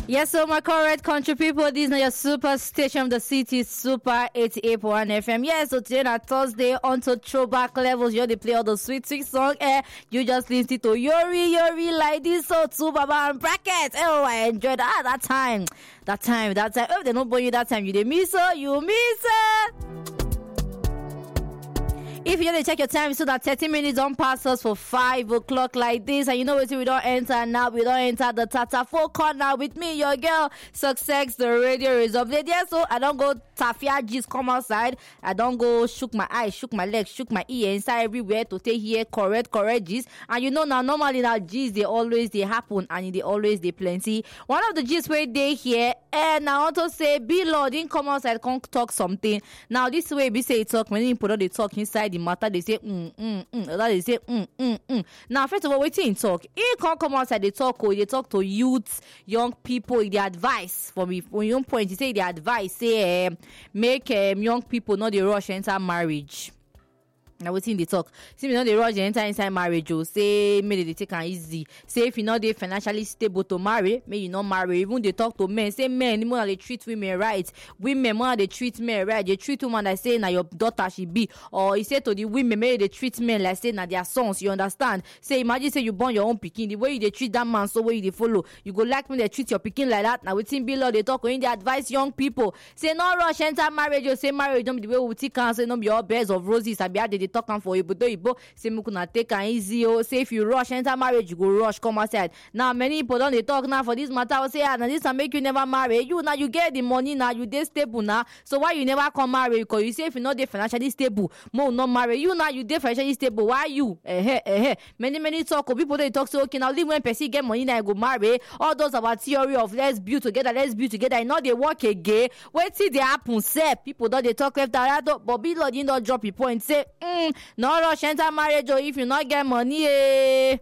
Yes, so my correct country people, this is your super station of the city, Super 88.1 FM. Yes, so today on Thursday, onto throwback levels, you play all the sweet song. You just listen to Yori like this, so to Baba and Brackets. Oh, I enjoyed that time. If they don't born you that time, you miss her, you miss her. If you want to check your time, so that 30 minutes don't pass us for 5 o'clock like this. And you know what? We don't enter now. We don't enter the Tata 4 corner with me, your girl. Success, the radio is updated. Yeah, so I don't go Tafia G's come outside. I don't go shook my eyes, shook my legs, shook my ear inside everywhere to take here correct G's. And you know now, normally now G's, they happen and they always they plenty. One of the G's where they here, and I want to say, B-Lord didn't come outside, come talk something. Now this way, we say talk, when people they talk inside the matter, they say they say Now first of all, waiting talk. He can't come outside, they talk to youths, young people, the advice for me. From your point, you say the advice say make young people not the rush enter marriage. Now waiting they talk. See me not the rush enter inside marriage. Oh, say maybe they take an easy. Say if you not they financially stable to marry, may you not marry. Even they talk to men. Say men more they treat women right. Women more they treat men right. They treat woman like say now your daughter she be. Or you say to the women maybe they treat men like say now their sons. You understand? Say imagine say you born your own pikin. The way you they treat that man, so way you they follow. You go like me they treat your pikin like that. Now waiting below they talk when they advise young people. Say no rush enter marriage. You say marriage don't be the way we take cancer. Don't be all beds of roses. I be they talk for you, but say me could not take an easy. Say if you rush enter marriage, you go rush come outside. Now many people don't they talk now for this matter. I say now this will make you never marry. You now you get the money now, you dey stable now. So why you never come marry? Because you say if you not dey financially stable, more not marry. You now you dey financially stable. Why you? Many talk. People they talk so okay now leave when person get money now I go marry. All those about theory of let's build together. I know they work again. Wait till they happen. Say people don't they talk left and right. But be Lord, you don't drop your point. Say no rush enter marriage or if you not get money.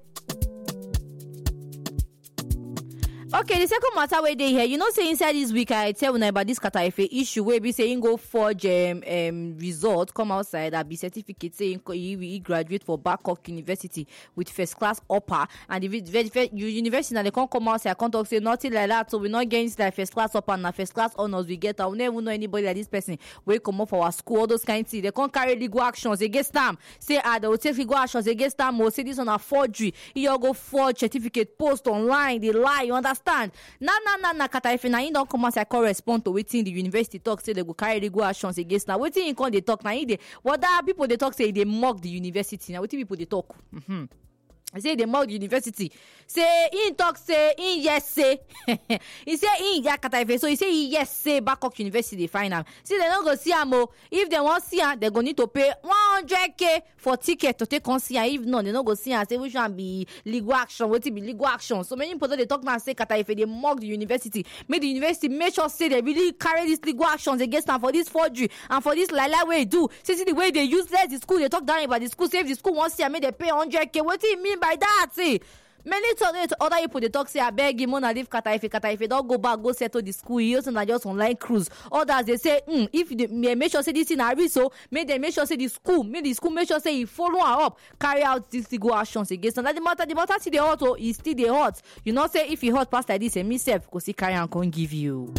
Okay, the second matter where they here, you know, say inside this week I tell you about this Kataife issue where be saying go forge result come outside that be certificate saying he graduate for Babcock University with first class upper and the university now they can't come outside. I can't talk say nothing like that. So we're not getting like first class upper and first class honors we get. I will never know anybody like this person will come up for our school. All those kind of things. They can't carry legal actions against them. Say they will take legal actions against them or say this on a forgery. You go forge certificate post online. They lie. You understand? Nah, Kataife, now you don't come as I correspond to waiting the university talk, say they go carry the go actions against now. Waiting in con they talk now, what that people they talk say they mock the university. Now waiting people they talk. I say they mock the university. Say in talk say in yes say. He say in Kataife. So he say yes say Babcock University they find him. See they don't go see him. If they want see him, they go need to pay 100K for ticket to take on see him. If not, they don't go see him. Say which one be legal action? What it be legal action? So many people they talk now say Kataife they mock the university. Make the university make sure say they really carry these legal actions against them for this forgery and for this lala way do. See the way they use less the school. They talk down about the school. Say if the school wants see him, make they pay 100K. What do you mean by that? See, many other people they talk say I beg him wanna leave Kataife don't go back go settle the school. You also not just online cruise. Others they say if they make sure say this in a so make they make sure say the school make sure say he follow her up carry out this legal actions against them. The matter see the hot is still the hot. You know say if he hot past like this and me self because he carry and can't give you.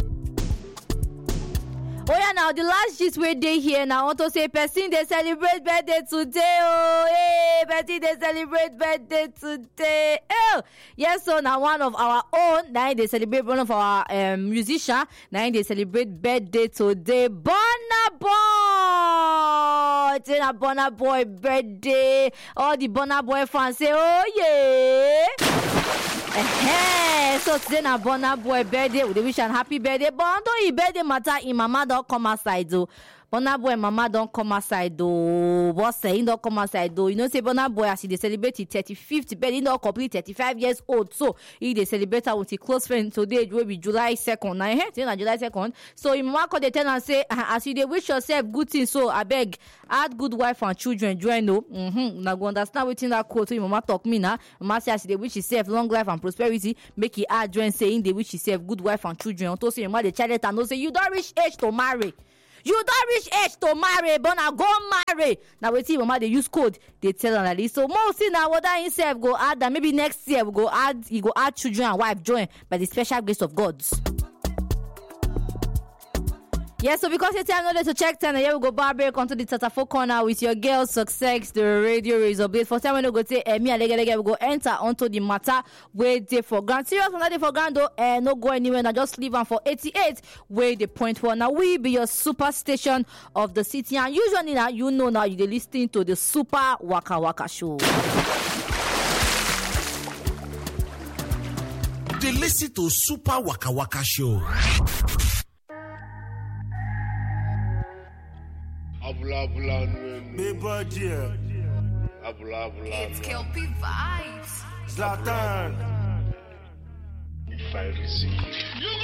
Oh yeah, now the last gist where they here now. I want to say person they celebrate birthday today. Oh, hey, person they celebrate birthday today. Oh, yes, so now one of our own. Now they celebrate one of our musician. Now they celebrate birthday today. Burna Boy. It's a Burna Boy birthday. All the Burna Boy fans say, oh yeah. So today na Burna Boy birthday. We wish an happy birthday. But until his birthday matter, his mama don't come outside though. Burna Boy mama don't come outside though. Boss say he don't come outside though. You know say Burna Boy as he celebrate his 35th birthday, he don't complete 35 years old. So he they celebrate with his close friend today. It will be July 2nd. Now July 2nd. So his mama call the tell and say as you they wish yourself good things. So I beg add good wife and children. Join no. Now go understand what in that quote. So his mama talk me now. Mama say as they wish yourself long life and prosperity. Make it add join saying they wish yourself good wife and children. To say your mother the child and no say you don't reach age to marry. You don't reach age to marry, but now go marry. Now we see mama they use code. They tell her like this. So mostly now what that himself go add that maybe next year we go add. He go add children and wife join by the special grace of God. Yeah, so because it's time to check 10, here we go Barbara come to the Tatafo corner with your girl Success, the radio is update. For time when we go say me and we go enter onto the matter where they for grand. Serious on that for grand though, no go anywhere, now just leave them for 88 where the point for. Now we be your super station of the city, and usually now you know now you're listening to the Super Waka Waka show. They listen to Super Waka Waka show. It's Kelpie Vibes. Zlatan. If I receive